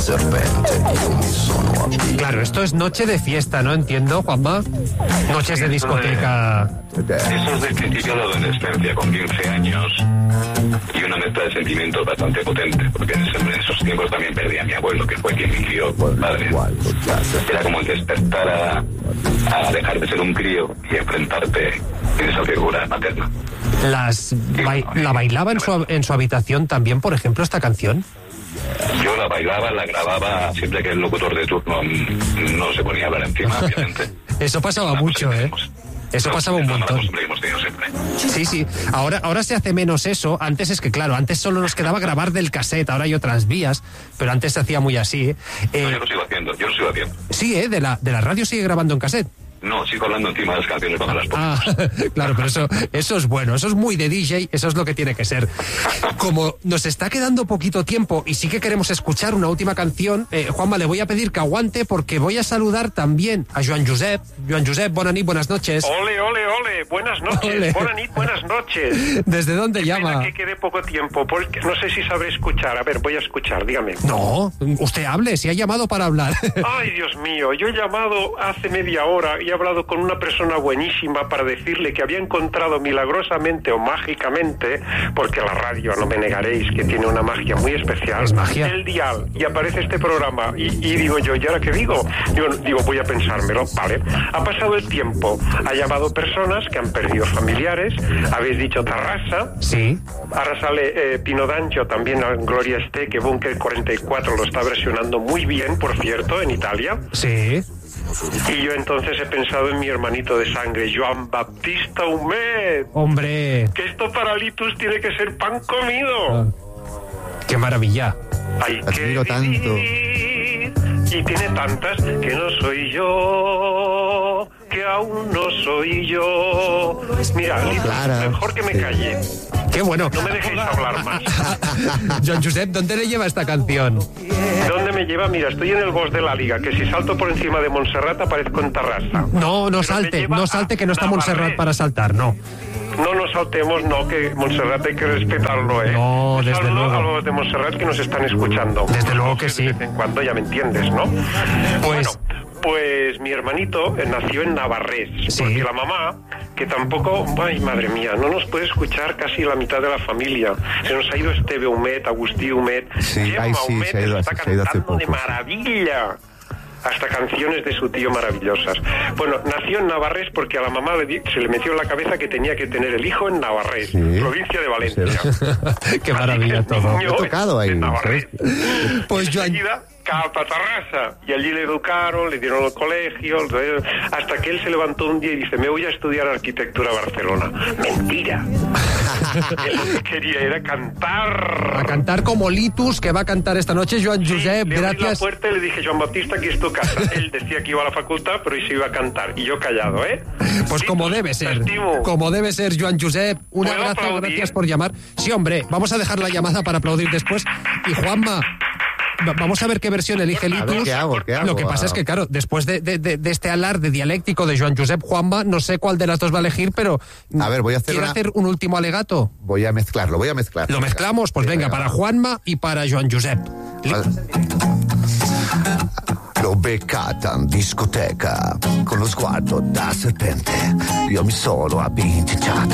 Claro, esto es noche de fiesta, ¿no? Entiendo, Juanma. Noches de discoteca. Eso es del principio de la adolescencia, con 15 años, y una mezcla de sentimientos bastante potente, porque en esos tiempos también perdí a mi abuelo, que fue quien me crió por padre. Era como el despertar a dejar de ser un crío y enfrentarte en esa figura materna. ¿La bailaba en su habitación también, por ejemplo, esta canción? Yo la bailaba, la grababa siempre que el locutor de turno no se ponía a hablar encima, obviamente. Eso pasaba mucho, ¿eh? Eso pasaba un montón. Sí. Ahora se hace menos eso. Antes es que, claro, antes solo nos quedaba grabar del cassette, ahora hay otras vías, pero antes se hacía muy así. No, yo lo sigo haciendo. Sí, de la radio sigue grabando en cassette. No, sigo hablando encima de las canciones cuando las pongo. Claro, pero eso es bueno, eso es muy de DJ, eso es lo que tiene que ser. Como nos está quedando poquito tiempo y sí que queremos escuchar una última canción, Juanma, le voy a pedir que aguante porque voy a saludar también a Joan Josep. Joan Josep, bona nit, buenas noches. Ole, buenas noches. Ole. Bona nit, buenas noches. ¿Desde dónde llama? Que quede poco tiempo, porque no sé si sabré escuchar. A ver, voy a escuchar, dígame. No, usted hable, si ha llamado para hablar. Ay, Dios mío, yo he llamado hace media hora y he hablado con una persona buenísima para decirle que había encontrado milagrosamente o mágicamente, porque la radio, no me negaréis, que tiene una magia muy especial, es magia. El dial, y aparece este programa, y digo yo, ¿y ahora qué digo? Digo, voy a pensármelo, vale. Ha pasado el tiempo, ha llamado personas que han perdido familiares, habéis dicho Tarrasa, sí. Ahora sale Pino D'Ancio, también a Gloria Esté, que Bunker 44 lo está versionando muy bien, por cierto, en Italia. Sí. Y yo entonces he pensado en mi hermanito de sangre, Joan Baptista Humet. Hombre. Que esto para Litus tiene que ser pan comido. Qué maravilla. Hay que admiro tanto. Y tiene tantas que no soy yo, que aún no soy yo. Mira, Litus, mejor que me calle. Qué bueno. No me dejéis hablar más. Joan Josep, ¿dónde le lleva esta canción? ¿Dónde me lleva? Mira, estoy en el boss de la Liga, que si salto por encima de Montserrat aparezco en Tarrasa. No salte, que no está Montserrat para saltar, no. No saltemos, no, que Montserrat hay que respetarlo, ¿eh? No, desde luego. A los de Montserrat que nos están escuchando. Desde luego que sí. De vez en cuando, ya me entiendes, ¿no? Pues mi hermanito nació en Navarrés, sí. Porque la mamá, que tampoco, ay madre mía, no nos puede escuchar casi la mitad de la familia. Se nos ha ido Esteve Humet, Agustí Humet, Gemma Humet, está cantando de maravilla. Hasta canciones de su tío maravillosas. Bueno, nació en Navarrés porque a la mamá se le metió en la cabeza que tenía que tener el hijo en Navarrés, provincia de Valencia. Qué maravilla todo. He tocado ahí. Pues yo cap a Tarrasa, y allí le educaron, le dieron el colegio, hasta que él se levantó un día y dice, me voy a estudiar arquitectura a Barcelona. Mentira. Él lo que quería era cantar. A cantar como Litus, que va a cantar esta noche. Joan Josep, le gracias. Abrí la puerta y le dije, Joan Baptista, aquí es tu casa. Él decía que iba a la facultad, pero hoy se iba a cantar, y yo callado, ¿eh? Pues como debe ser. Como debe ser, Joan Josep. Un abrazo, gracias por llamar. Sí, hombre, vamos a dejar la llamada para aplaudir después. Y Juanma, vamos a ver qué versión elige Litus. ¿Qué hago? Lo que pasa es que, claro, después de este alarde dialéctico de Joan Josep, Juanma, no sé cuál de las dos va a elegir, pero a ver, ¿quiere hacer un último alegato? Voy a mezclar. ¿Lo mezclamos? Pues venga, para Juanma y para Joan Josep. L'ho beccata in discoteca con lo sguardo da serpente. Io mi sono abbinciato.